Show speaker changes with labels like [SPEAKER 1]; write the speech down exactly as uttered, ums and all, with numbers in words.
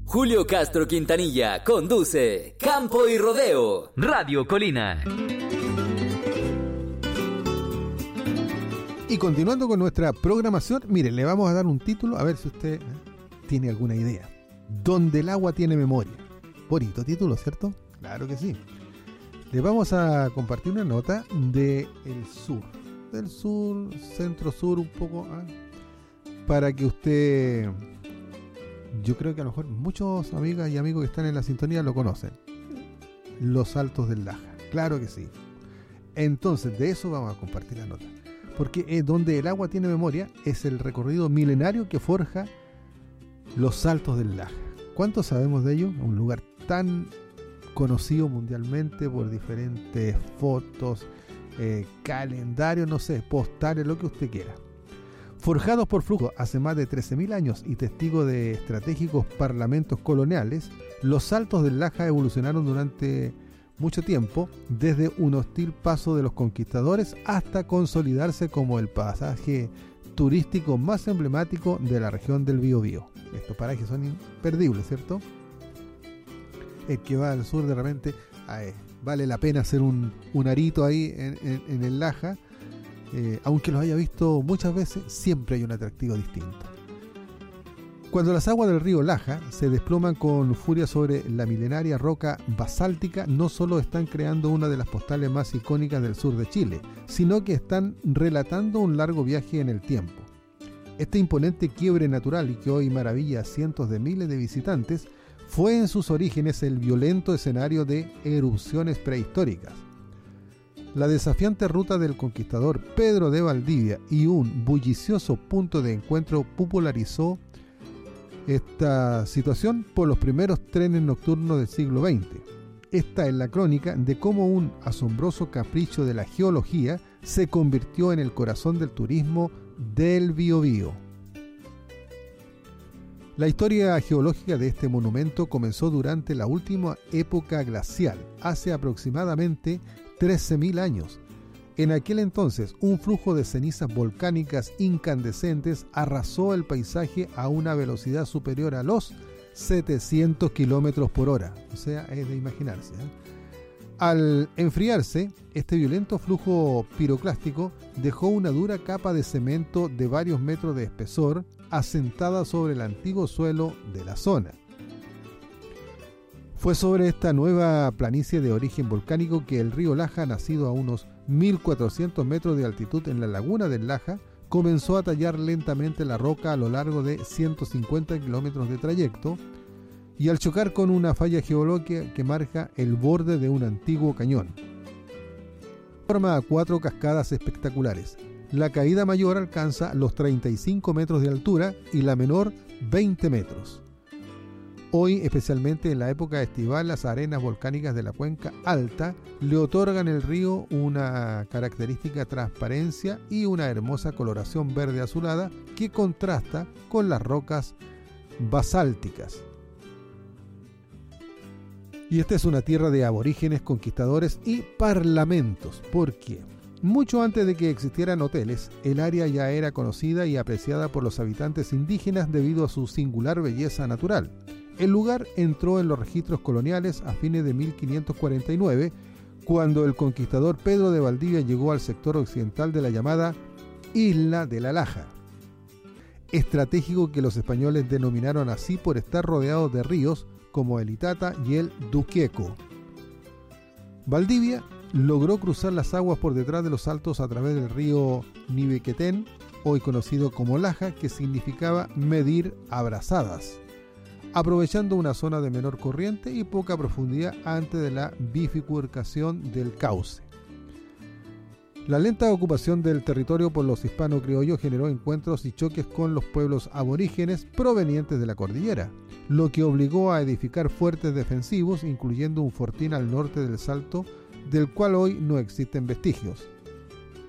[SPEAKER 1] Julio Castro Quintanilla conduce Campo y Rodeo, Radio Colina.
[SPEAKER 2] Y continuando con nuestra programación, miren, le vamos a dar un título, a ver si usted tiene alguna idea. Donde el agua tiene memoria. Bonito título, ¿cierto? Claro que sí. Le vamos a compartir una nota de el sur, del sur, centro-sur un poco, ¿eh? Para que usted... Yo creo que a lo mejor muchos amigas y amigos que están en la sintonía lo conocen. Los Altos del Laja, claro que sí. Entonces, de eso vamos a compartir la nota. Porque eh, donde el agua tiene memoria es el recorrido milenario que forja los Altos del Laja. ¿Cuánto sabemos de ello? Un lugar tan conocido mundialmente por diferentes fotos, eh, calendarios, no sé, postales, lo que usted quiera. Forjados por flujo hace más de trece mil años y testigo de estratégicos parlamentos coloniales, los Altos del Laja evolucionaron durante mucho tiempo, desde un hostil paso de los conquistadores hasta consolidarse como el pasaje turístico más emblemático de la región del Biobío. Estos parajes son imperdibles, ¿cierto? El que va al sur de repente, ay, vale la pena hacer un, un arito ahí en, en, en el Laja. Eh, aunque los haya visto muchas veces, siempre hay un atractivo distinto. Cuando las aguas del río Laja se desploman con furia sobre la milenaria roca basáltica, no solo están creando una de las postales más icónicas del sur de Chile, sino que están relatando un largo viaje en el tiempo. Este imponente quiebre natural y que hoy maravilla a cientos de miles de visitantes, fue en sus orígenes el violento escenario de erupciones prehistóricas. La desafiante ruta del conquistador Pedro de Valdivia y un bullicioso punto de encuentro popularizó esta situación por los primeros trenes nocturnos del siglo veinte. Esta es la crónica de cómo un asombroso capricho de la geología se convirtió en el corazón del turismo del Biobío. La historia geológica de este monumento comenzó durante la última época glacial, hace aproximadamente trece mil años. En aquel entonces, un flujo de cenizas volcánicas incandescentes arrasó el paisaje a una velocidad superior a los setecientos kilómetros por hora. O sea, es de imaginarse, ¿eh? Al enfriarse, este violento flujo piroclástico dejó una dura capa de cemento de varios metros de espesor asentada sobre el antiguo suelo de la zona. Fue sobre esta nueva planicie de origen volcánico que el río Laja, nacido a unos mil cuatrocientos metros de altitud en la laguna del Laja, comenzó a tallar lentamente la roca a lo largo de ciento cincuenta kilómetros de trayecto, y al chocar con una falla geológica que marca el borde de un antiguo cañón, forma cuatro cascadas espectaculares. La caída mayor alcanza los treinta y cinco metros de altura y la menor veinte metros. Hoy, especialmente en la época estival, las arenas volcánicas de la cuenca alta le otorgan al río una característica transparencia y una hermosa coloración verde azulada que contrasta con las rocas basálticas. Y esta es una tierra de aborígenes, conquistadores y parlamentos, porque mucho antes de que existieran hoteles, el área ya era conocida y apreciada por los habitantes indígenas debido a su singular belleza natural. El lugar entró en los registros coloniales a fines de mil quinientos cuarenta y nueve, cuando el conquistador Pedro de Valdivia llegó al sector occidental de la llamada Isla de la Laja, estratégico que los españoles denominaron así por estar rodeados de ríos como el Itata y el Duqueco. Valdivia logró cruzar las aguas por detrás de los altos a través del río Nibequetén, hoy conocido como Laja, que significaba medir abrazadas, aprovechando una zona de menor corriente y poca profundidad antes de la bifurcación del cauce. La lenta ocupación del territorio por los hispano-criollos generó encuentros y choques con los pueblos aborígenes provenientes de la cordillera, lo que obligó a edificar fuertes defensivos, incluyendo un fortín al norte del Salto, del cual hoy no existen vestigios.